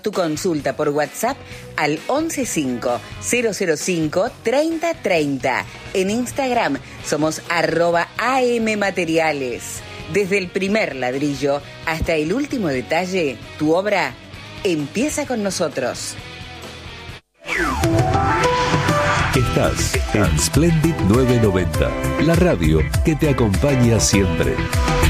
tu consulta por WhatsApp al 115-005-3030. En Instagram somos @AMMateriales. Desde el primer ladrillo hasta el último detalle, tu obra empieza con nosotros. Estás en Splendid 990, la radio que te acompaña siempre.